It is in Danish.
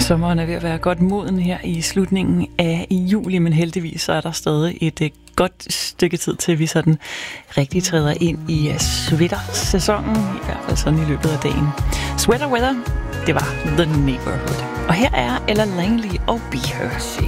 Sommeren er ved at være godt moden her i slutningen af juli, men heldigvis så er der stadig et godt stykke tid til, vi sådan rigtig træder ind i sweater-sæsonen, i hvert fald sådan i løbet af dagen. Sweater Weather, det var The Neighborhood. Og her er Ella Langley og Be Her.